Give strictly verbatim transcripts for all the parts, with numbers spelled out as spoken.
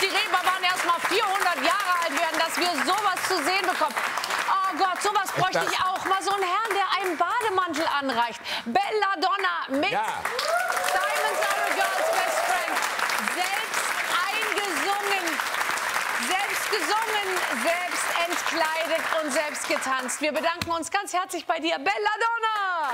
Reeperbahn erst mal vierhundert Jahre alt werden, dass wir sowas zu sehen bekommen. Oh Gott, sowas bräuchte ich auch mal. So einen Herrn, der einen Bademantel anreicht. Belladonna mit Ja. Diamonds Are a Girl's Best Friend. Selbst eingesungen, selbst gesungen, selbst entkleidet und selbst getanzt. Wir bedanken uns ganz herzlich bei dir, Belladonna.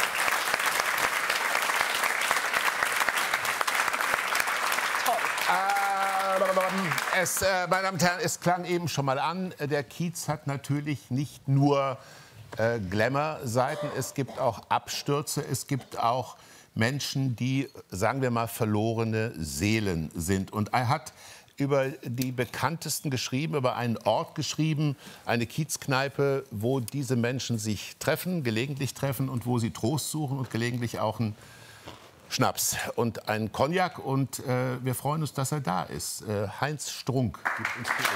Es, äh, meine Damen und Herren, es klang eben schon mal an, der Kiez hat natürlich nicht nur äh, Glamour-Seiten, es gibt auch Abstürze, es gibt auch Menschen, die, sagen wir mal, verlorene Seelen sind. Und er hat über die bekanntesten geschrieben, über einen Ort geschrieben, eine Kiezkneipe, wo diese Menschen sich treffen, gelegentlich treffen und wo sie Trost suchen und gelegentlich auch ein Schnaps und ein Cognac. Und äh, wir freuen uns, dass er da ist. Äh, Heinz Strunk gibt uns die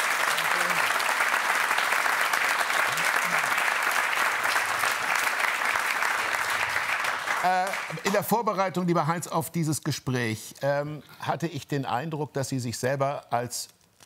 Ehre. Äh, in der Vorbereitung, lieber Heinz, auf dieses Gespräch ähm, hatte ich den Eindruck, dass Sie sich selber als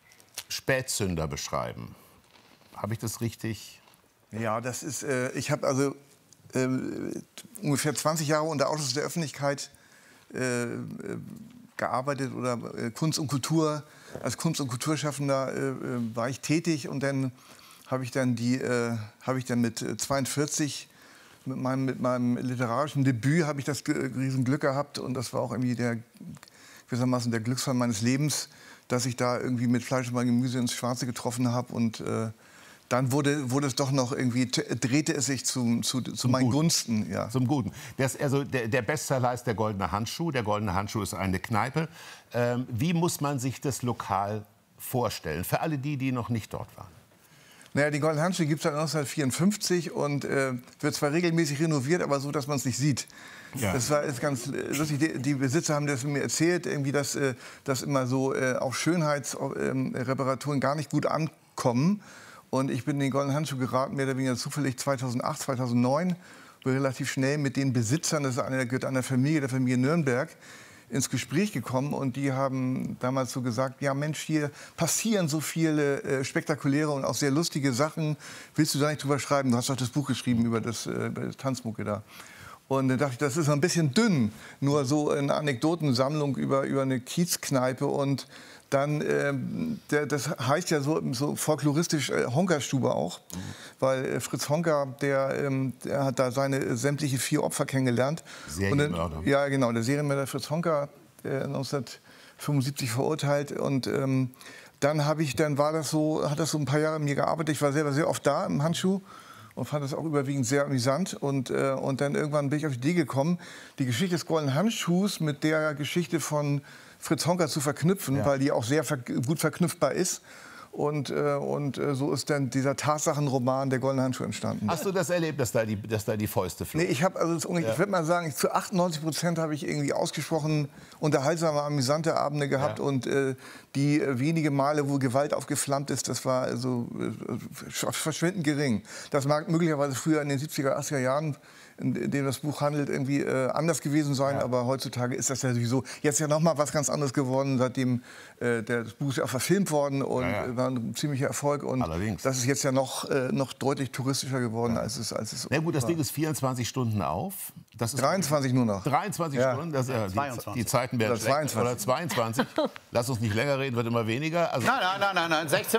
Spätsünder beschreiben. Habe ich das richtig? Ja, das ist. Äh, ich habe also äh, ungefähr zwanzig Jahre unter Ausschuss der Öffentlichkeit äh, gearbeitet oder äh, Kunst und Kultur. Als Kunst- und Kulturschaffender äh, war ich tätig und dann habe ich dann die äh, habe ich dann mit zweiundvierzig mit meinem, mit meinem literarischen Debüt habe ich das Riesenglück gehabt und das war auch irgendwie der gewissermaßen der Glücksfall meines Lebens, dass ich da irgendwie mit Fleisch und Gemüse ins Schwarze getroffen habe und äh, dann wurde, wurde es doch noch irgendwie, drehte es sich zu, zu, zu meinen Guten. Gunsten. Ja. Zum Guten. Das, also der, der Bestseller ist der Goldene Handschuh. Der Goldene Handschuh ist eine Kneipe. Ähm, wie muss man sich das Lokal vorstellen? Für alle die, die noch nicht dort waren. Naja, die Goldene Handschuh gibt es seit neunzehnhundertvierundfünfzig und äh, wird zwar regelmäßig renoviert, aber so, dass man es nicht sieht. Ja. Das war ist ganz lustig. Die, die Besitzer haben das mir erzählt, irgendwie, dass, äh, dass immer so äh, auch Schönheitsreparaturen äh, gar nicht gut ankommen. Und ich bin in den Goldenen Handschuh geraten, mehr oder weniger zufällig zweitausendacht, zweitausendneun, relativ schnell mit den Besitzern, das ist eine, der gehört einer Familie, der Familie Nürnberg, ins Gespräch gekommen. Und die haben damals so gesagt, ja Mensch, hier passieren so viele äh, spektakuläre und auch sehr lustige Sachen. Willst du da nicht drüber schreiben? Du hast doch das Buch geschrieben über das, äh, über das Tanzmucke da. Und dann dachte ich, das ist ein bisschen dünn, nur so eine Anekdotensammlung über, über eine Kiezkneipe. Und dann, äh, der, das heißt ja so, so folkloristisch äh, Honka-Stube auch, mhm. weil äh, Fritz Honka, der, ähm, der hat da seine sämtliche vier Opfer kennengelernt. Serienmörder. Und, ja, genau, der Serienmörder Fritz Honka, der neunzehnhundertfünfundsiebzig verurteilt. Und ähm, dann habe ich, dann war das so, hat das so ein paar Jahre mit mir gearbeitet. Ich war selber sehr oft da im Handschuh und fand das auch überwiegend sehr amüsant. Und, äh, und dann irgendwann bin ich auf die Idee gekommen, die Geschichte des Goldenen Handschuhs mit der Geschichte von Fritz Honka zu verknüpfen, ja. weil die auch sehr ver gut verknüpfbar ist. Und, äh, und äh, so ist dann dieser Tatsachenroman Der Goldene Handschuh entstanden. Hast du das erlebt, dass da die, dass da die Fäuste flogen? Nee, ich habe also, ja. ich würde mal sagen, zu achtundneunzig Prozent habe ich irgendwie ausgesprochen unterhaltsame, amüsante Abende gehabt. Ja. Und äh, die äh, wenige Male, wo Gewalt aufgeflammt ist, das war also äh, verschwindend gering. Das mag möglicherweise früher in den siebziger, achtziger Jahren, in dem das Buch handelt, irgendwie äh, anders gewesen sein. Ja. Aber heutzutage ist das ja sowieso jetzt ja noch mal was ganz anderes geworden, seitdem äh, der, das Buch ist ja auch verfilmt worden und ja, ja. war ein ziemlicher Erfolg. Und allerdings. Das ist jetzt ja noch, äh, noch deutlich touristischer geworden, ja. als es, als es Na gut, das war. Ding ist vierundzwanzig Stunden auf. Das ist dreiundzwanzig nur noch. dreiundzwanzig ja. Stunden, das, äh, die, die Zeiten werden oder schlecht. zweiundzwanzig. Oder zweiundzwanzig. Lass uns nicht länger reden, wird immer weniger. Also nein, nein, nein, nein, nein. sechzehn